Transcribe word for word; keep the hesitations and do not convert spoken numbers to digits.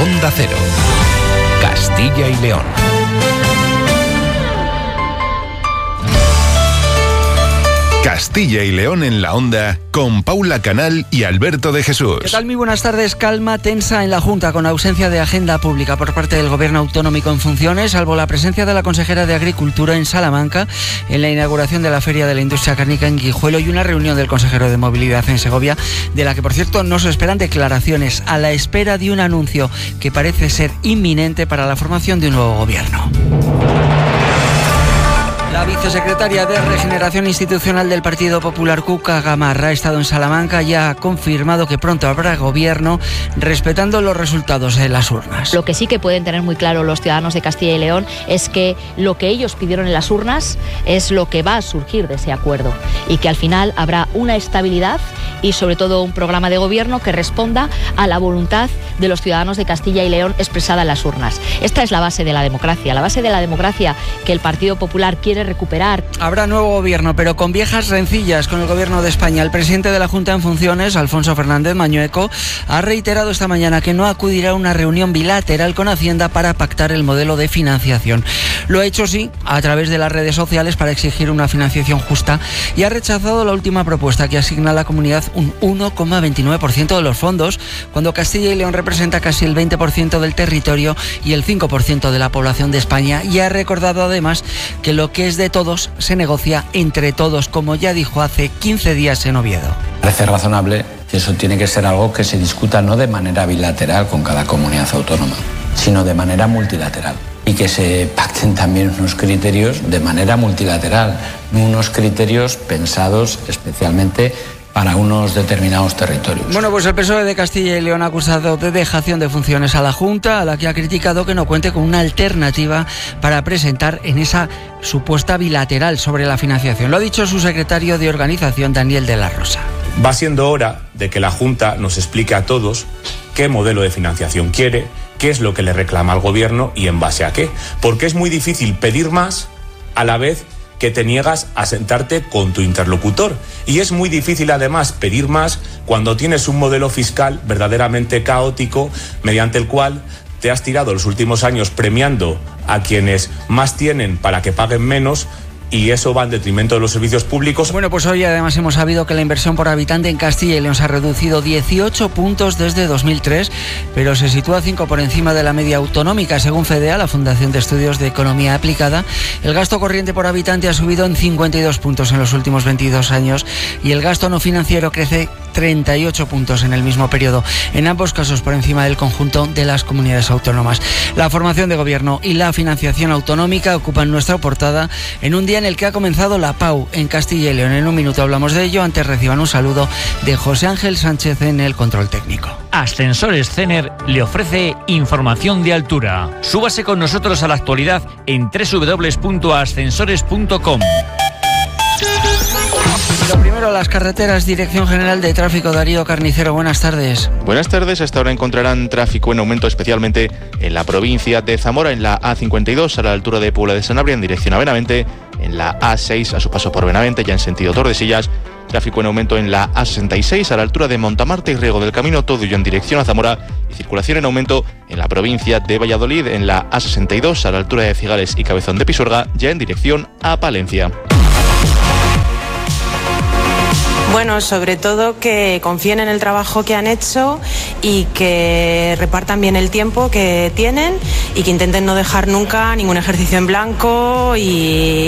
Onda Cero, Castilla y León. Castilla y León en la Onda, con Paula Canal y Alberto de Jesús. ¿Qué tal? Muy buenas tardes. Calma tensa en la Junta, con ausencia de agenda pública por parte del Gobierno autonómico en funciones, salvo la presencia de la consejera de Agricultura en Salamanca, en la inauguración de la Feria de la Industria Cárnica en Guijuelo y una reunión del consejero de Movilidad en Segovia, de la que, por cierto, no se esperan declaraciones, a la espera de un anuncio que parece ser inminente para la formación de un nuevo Gobierno. La vicesecretaria de Regeneración Institucional del Partido Popular, Cuca Gamarra, ha estado en Salamanca y ha confirmado que pronto habrá gobierno respetando los resultados de las urnas. Lo que sí que pueden tener muy claro los ciudadanos de Castilla y León es que lo que ellos pidieron en las urnas es lo que va a surgir de ese acuerdo y que al final habrá una estabilidad y sobre todo un programa de gobierno que responda a la voluntad de los ciudadanos de Castilla y León expresada en las urnas. Esta es la base de la democracia, la base de la democracia que el Partido Popular quiere recuperar. Habrá nuevo gobierno, pero con viejas rencillas con el gobierno de España. El presidente de la Junta en funciones, Alfonso Fernández Mañueco, ha reiterado esta mañana que no acudirá a una reunión bilateral con Hacienda para pactar el modelo de financiación. Lo ha hecho, sí, a través de las redes sociales para exigir una financiación justa, y ha rechazado la última propuesta que asigna a la comunidad un uno coma veintinueve por ciento de los fondos, cuando Castilla y León representa casi el veinte por ciento del territorio y el cinco por ciento de la población de España, y ha recordado además que lo que es de todos se negocia entre todos, como ya dijo hace quince días en Oviedo. Parece razonable que eso tiene que ser algo que se discuta no de manera bilateral con cada comunidad autónoma, sino de manera multilateral. Y que se pacten también unos criterios de manera multilateral, unos criterios pensados especialmente para unos determinados territorios. Bueno, pues el P S O E de Castilla y León ha acusado de dejación de funciones a la Junta, a la que ha criticado que no cuente con una alternativa para presentar en esa supuesta bilateral sobre la financiación. Lo ha dicho su secretario de Organización, Daniel de la Rosa. Va siendo hora de que la Junta nos explique a todos qué modelo de financiación quiere, qué es lo que le reclama al gobierno y en base a qué. Porque es muy difícil pedir más a la vez que te niegas a sentarte con tu interlocutor. Y es muy difícil además pedir más cuando tienes un modelo fiscal verdaderamente caótico, mediante el cual te has tirado los últimos años premiando a quienes más tienen para que paguen menos, y eso va en detrimento de los servicios públicos. Bueno, pues hoy además hemos sabido que la inversión por habitante en Castilla y León se ha reducido dieciocho puntos desde dos mil tres, pero se sitúa cinco por encima de la media autonómica. Según FEDEA, la Fundación de Estudios de Economía Aplicada, el gasto corriente por habitante ha subido en cincuenta y dos puntos en los últimos veintidós años y el gasto no financiero crece treinta y ocho puntos en el mismo periodo, en ambos casos por encima del conjunto de las comunidades autónomas. La formación de gobierno y la financiación autonómica ocupan nuestra portada en un día en el que ha comenzado la PAU en Castilla y León. En un minuto hablamos de ello. Antes reciban un saludo de José Ángel Sánchez en el control técnico. Ascensores Cener le ofrece información de altura. Súbase con nosotros a la actualidad en doble u doble u doble u punto ascensores punto com. Lo primero, las carreteras. Dirección General de Tráfico, Darío Carnicero, buenas tardes. Buenas tardes. Hasta ahora encontrarán tráfico en aumento, especialmente en la provincia de Zamora, en la A cincuenta y dos a la altura de Puebla de Sanabria en dirección a Benavente, en la A seis a su paso por Benavente ya en sentido Tordesillas, tráfico en aumento en la A sesenta y seis a la altura de Montamarta y Riego del Camino, todo ello en dirección a Zamora, y circulación en aumento en la provincia de Valladolid en la A sesenta y dos a la altura de Cigales y Cabezón de Pisuerga, ya en dirección a Palencia. Bueno, sobre todo que confíen en el trabajo que han hecho y que repartan bien el tiempo que tienen y que intenten no dejar nunca ningún ejercicio en blanco y